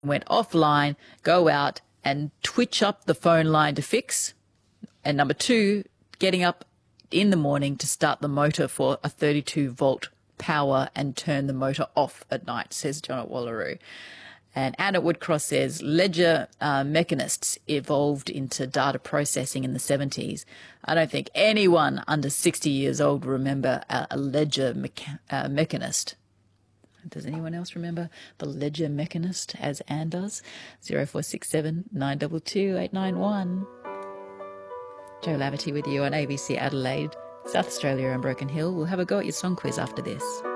went offline, go out and twitch up the phone line to fix. And number two, getting up in the morning to start the motor for a 32-volt power and turn the motor off at night, says John at Wallaroo. And Anna Woodcross says ledger mechanists evolved into data processing in the 70s. I don't think anyone under 60 years old will remember a ledger mechanist. Does anyone else remember the ledger mechanist, as Anne does? 0467 922 891. Jo Laverty with you on ABC Adelaide, South Australia and Broken Hill. We'll have a go at your song quiz after this.